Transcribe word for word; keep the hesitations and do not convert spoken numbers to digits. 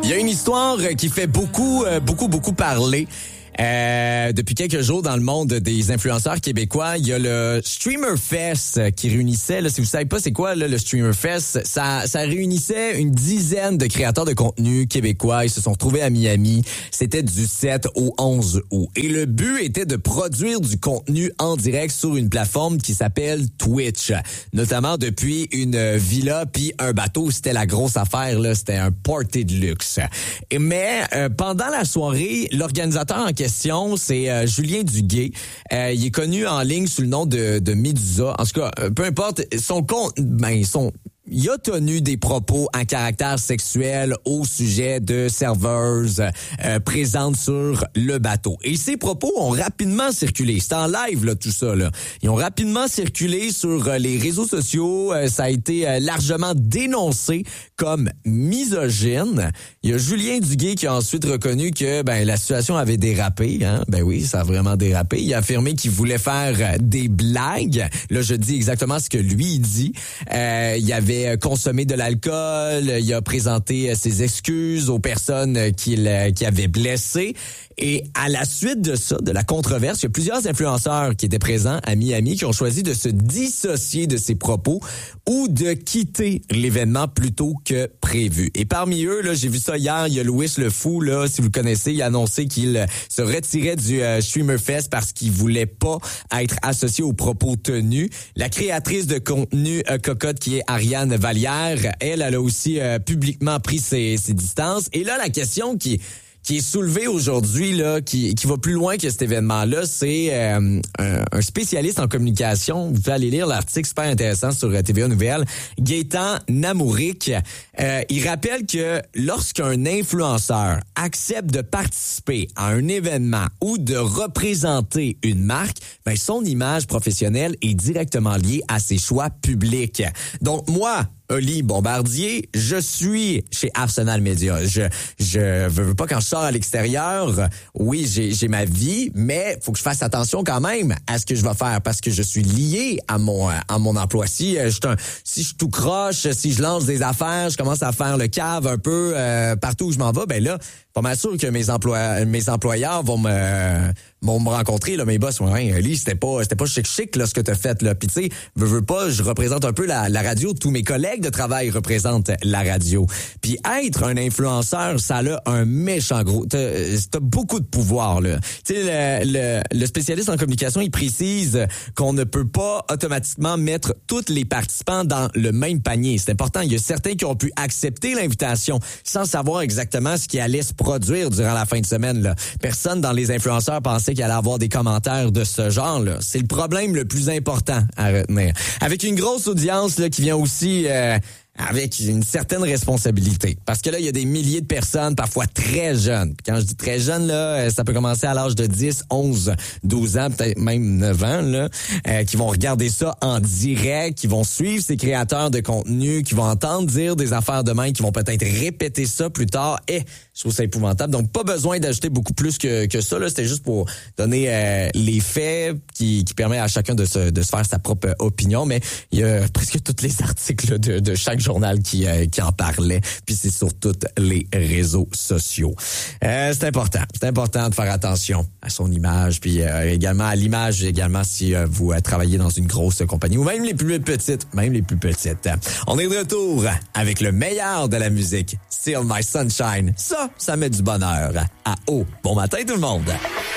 Il y a une histoire qui fait beaucoup, beaucoup, beaucoup parler. Euh, depuis quelques jours dans le monde des influenceurs québécois, il y a le Streamer Fest qui réunissait, là, si vous savez pas c'est quoi là, le Streamer Fest, ça, ça réunissait une dizaine de créateurs de contenu québécois. Ils se sont retrouvés à Miami. C'était du sept au onze août. Et le but était de produire du contenu en direct sur une plateforme qui s'appelle Twitch, notamment depuis une villa puis un bateau. C'était la grosse affaire, là. C'était un party de luxe. Et, mais euh, pendant la soirée, l'organisateur en question, c'est euh, Julien Duguay. Euh, il est connu en ligne sous le nom de, de Medusa. En tout cas, euh, peu importe, son compte, ben, son... Il a tenu des propos à caractère sexuel au sujet de serveuses euh, présentes sur le bateau. Et ces propos ont rapidement circulé. C'est en live, là, tout ça, là. Ils ont rapidement circulé sur euh, les réseaux sociaux. Euh, ça a été euh, largement dénoncé comme misogyne. Il y a Julien Duguay qui a ensuite reconnu que ben la situation avait dérapé. Hein? Ben oui, ça a vraiment dérapé. Il a affirmé qu'il voulait faire euh, des blagues. Là, je dis exactement ce que lui, il dit. Euh, il y avait consommé de l'alcool, il a présenté ses excuses aux personnes qu'il qui avaient blessées. Et à la suite de ça, de la controverse, il y a plusieurs influenceurs qui étaient présents à Miami qui ont choisi de se dissocier de ces propos ou de quitter l'événement plus tôt que prévu. Et parmi eux, là, j'ai vu ça hier, il y a Louis Le Fou, là, si vous le connaissez, il a annoncé qu'il se retirait du euh, Streamer Fest parce qu'il voulait pas être associé aux propos tenus. La créatrice de contenu euh, cocotte qui est Ariane Vallière, elle, elle a aussi euh, publiquement pris ses, ses distances. Et là, la question qui qui est soulevé aujourd'hui, là, qui, qui va plus loin que cet événement-là, c'est euh, un, un spécialiste en communication. Vous pouvez aller lire l'article super intéressant sur T V A Nouvelles. Gaëtan Namouric, euh, il rappelle que lorsqu'un influenceur accepte de participer à un événement ou de représenter une marque, ben son image professionnelle est directement liée à ses choix publics. Donc moi, Oli Bombardier, je suis chez Arsenal Media. Je je veux pas quand je sors à l'extérieur, oui, j'ai j'ai ma vie, mais faut que je fasse attention quand même à ce que je vais faire parce que je suis lié à mon à mon emploi. Si je un, si je tout croche, si je lance des affaires, je commence à faire le cave un peu euh, partout où je m'en vais, ben là, pas mal sûr que mes employeurs mes employeurs vont me vont me rencontrer là, mes boss vont dire, Oli, c'était pas c'était pas chic chic là ce que t'as fait là. Puis tu sais, veux veux pas, je représente un peu la la radio, tous mes collègues de travail représentent la radio. Puis être un influenceur, ça a un méchant gros. T'as, t'as beaucoup de pouvoir là. Tu sais, le, le, le spécialiste en communication, il précise qu'on ne peut pas automatiquement mettre tous les participants dans le même panier. C'est important. Il y a certains qui ont pu accepter l'invitation sans savoir exactement ce qui allait se produire durant la fin de semaine là. Personne dans les influenceurs pensait qu'il allait avoir des commentaires de ce genre là. C'est le problème le plus important à retenir. Avec une grosse audience là qui vient aussi euh, avec une certaine responsabilité. Parce que là, il y a des milliers de personnes, parfois très jeunes. Puis quand je dis très jeunes, là, ça peut commencer à l'âge de dix, onze, douze ans, peut-être même neuf ans, là, euh, qui vont regarder ça en direct, qui vont suivre ces créateurs de contenu, qui vont entendre dire des affaires de même, qui vont peut-être répéter ça plus tard. Et je trouve ça épouvantable. Donc, pas besoin d'ajouter beaucoup plus que, que ça. Là. C'était juste pour donner euh, les faits qui, qui permet à chacun de se, de se faire sa propre opinion. Mais il y a presque tous les articles là, de, de chaque journal qui, euh, qui en parlait, puis c'est sur tous les réseaux sociaux. Euh, c'est important, c'est important de faire attention à son image, puis euh, également à l'image, également si euh, vous euh, travaillez dans une grosse compagnie, ou même les plus petites, même les plus petites. On est de retour avec le meilleur de la musique, Still My Sunshine. Ça, ça met du bonheur à haut. Bon matin tout le monde!